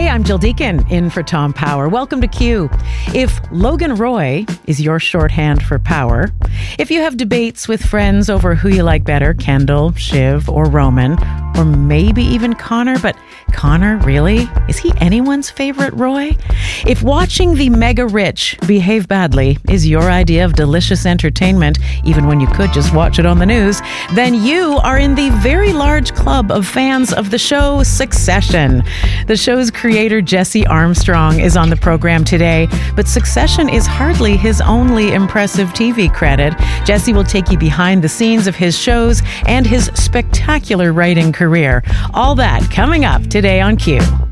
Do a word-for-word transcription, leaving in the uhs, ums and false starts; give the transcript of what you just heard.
Hey, I'm Jill Deacon, in for Tom Power. Welcome to Q. If Logan Roy is your shorthand for power, if you have debates with friends over who you like better, Kendall, Shiv, or Roman, or maybe even Connor, but Connor, really? Is he anyone's favorite Roy? If watching the mega rich behave badly is your idea of delicious entertainment, even when you could just watch it on the news, then you are in the very large club of fans of the show Succession. The show's creator, Jesse Armstrong, is on the program today, but Succession is hardly his only impressive T V credit. Jesse will take you behind the scenes of his shows and his spectacular writing career. All that coming up today on Q.